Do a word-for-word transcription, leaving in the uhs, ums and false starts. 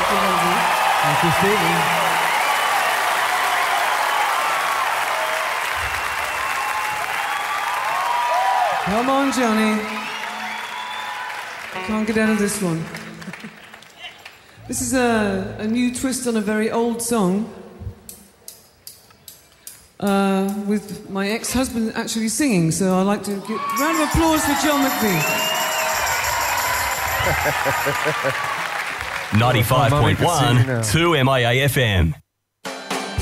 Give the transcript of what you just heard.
Thank you, Stephen. Come on, Johnny. Can't get out of this one. This is a, a new twist on a very old song. Uh, with my ex-husband actually singing, so I'd like to give a round of applause for John McVie. ninety-five point one, two M I A F M.